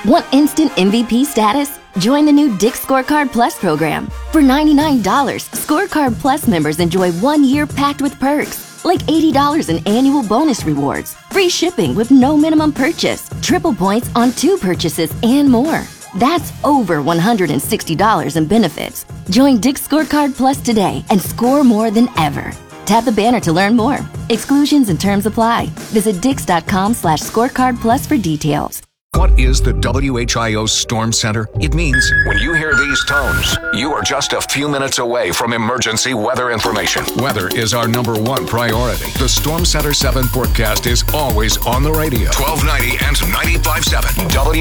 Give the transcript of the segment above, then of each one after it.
Want instant MVP status? Join the new Dick's Scorecard Plus program. For $99, Scorecard Plus members enjoy 1 year packed with perks, like $80 in annual bonus rewards, free shipping with no minimum purchase, triple points on 2 purchases, and more. That's over $160 in benefits. Join Dick's Scorecard Plus today and score more than ever. Tap the banner to learn more. Exclusions and terms apply. Visit dix.com/scorecardplus for details. What is the WHIO Storm Center? It means when you hear these tones, you are just a few minutes away from emergency weather information. Weather is our #1 priority. The Storm Center 7 forecast is always on the radio. 1290 and 95.7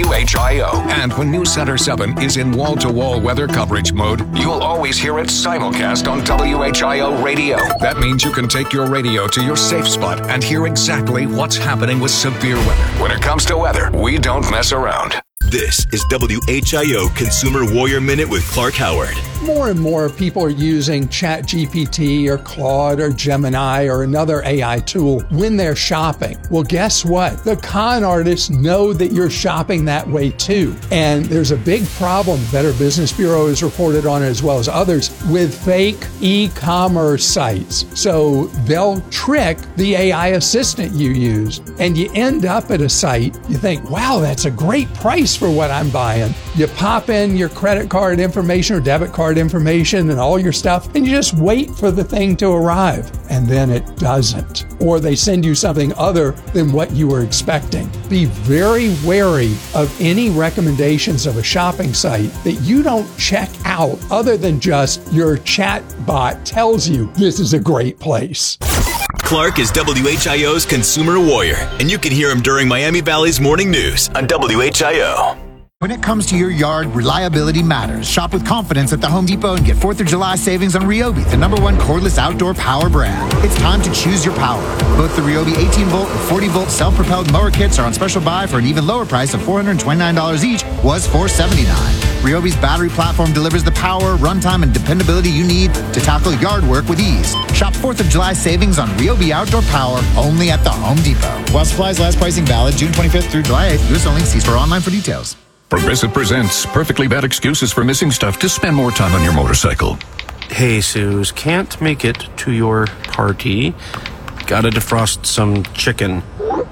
WHIO. And when News Center 7 is in wall-to-wall weather coverage mode, you'll always hear it simulcast on WHIO radio. That means you can take your radio to your safe spot and hear exactly what's happening with severe weather. When it comes to weather, we don't mess around. This is WHIO Consumer Warrior Minute with Clark Howard. More and more people are using ChatGPT or Claude or Gemini or another AI tool when they're shopping. Well, guess what? The con artists know that you're shopping that way too. And there's a big problem, Better Business Bureau has reported on it as well as others, with fake e-commerce sites. So they'll trick the AI assistant you use, and you end up at a site, you think, wow, that's a great price for what I'm buying. You pop in your credit card information or debit card information and all your stuff, and you just wait for the thing to arrive. And then it doesn't. Or they send you something other than what you were expecting. Be very wary of any recommendations of a shopping site that you don't check out other than just your chat bot tells you this is a great place. Clark is WHIO's Consumer Warrior, and you can hear him during Miami Valley's Morning News on WHIO. When it comes to your yard, reliability matters. Shop with confidence at the Home Depot and get 4th of July savings on Ryobi, the #1 cordless outdoor power brand. It's time to choose your power. Both the Ryobi 18-volt and 40-volt self-propelled mower kits are on special buy for an even lower price of $429 each, was $479. Ryobi's battery platform delivers the power, runtime, and dependability you need to tackle yard work with ease. Shop 4th of July savings on Ryobi outdoor power only at the Home Depot. While supplies last, pricing valid June 25th through July 8th. U.S. only. See store online for details. Progressive presents perfectly bad excuses for missing stuff to spend more time on your motorcycle. Hey, Suze, can't make it to your party. Gotta defrost some chicken.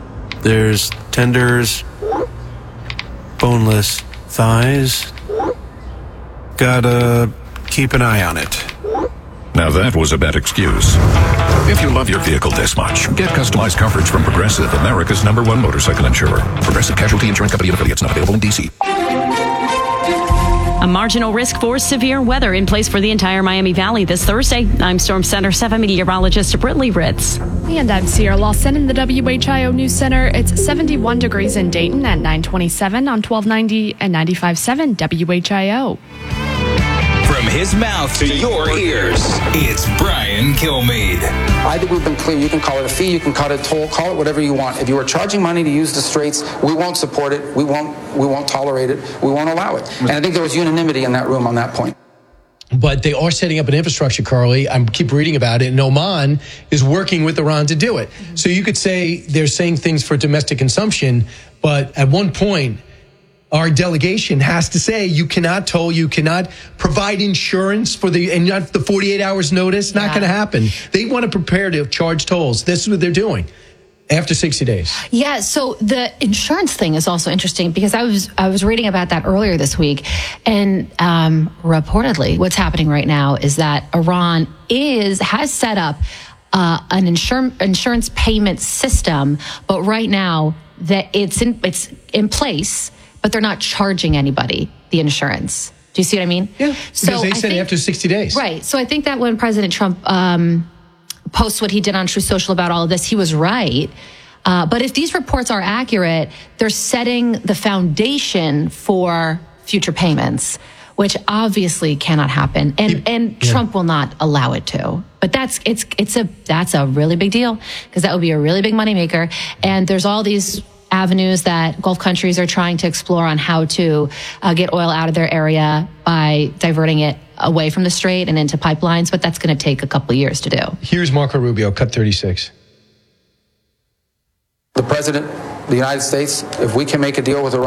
There's tenders, boneless thighs. Gotta keep an eye on it. Now that was a bad excuse. If you love your vehicle this much, get customized coverage from Progressive, America's #1 motorcycle insurer. Progressive Casualty Insurance Company and affiliates, not available in D.C. A marginal risk for severe weather in place for the entire Miami Valley this Thursday. I'm Storm Center 7 meteorologist Brittany Ritz. And I'm Sierra Lawson in the WHIO News Center. It's 71 degrees in Dayton at 927 on 1290 and 95.7 WHIO. From his mouth to your ears, it's Brian Kilmeade. I think we've been clear. You can call it a fee, you can call it a toll, call it whatever you want. If you are charging money to use the streets, we won't support it, we won't tolerate it, we won't allow it. And I think there was unanimity in that room on that point. But they are setting up an infrastructure, Carly. I keep reading about it, and Oman is working with Iran to do it. So you could say they're saying things for domestic consumption, but at one point, our delegation has to say you cannot toll, you cannot provide insurance and not the 48 hours notice. Not going to happen. They want to prepare to charge tolls. This is what they're doing after 60 days. Yeah, so the insurance thing is also interesting because I was reading about that earlier this week, and reportedly what's happening right now is that Iran has set up an insurance payment system, but right now that it's in place, but they're not charging anybody the insurance. Do you see what I mean? Yeah, because they said after 60 days. Right. So I think that when President Trump posts what he did on Truth Social about all of this, he was right. But if these reports are accurate, they're setting the foundation for future payments, which obviously cannot happen. And Trump will not allow it to. But that's a really big deal because that would be a really big moneymaker. And there's all these avenues that Gulf countries are trying to explore on how to get oil out of their area by diverting it away from the strait and into pipelines, but that's going to take a couple of years to do. Here's Marco Rubio, cut 36. The President of the United States, if we can make a deal with Iran,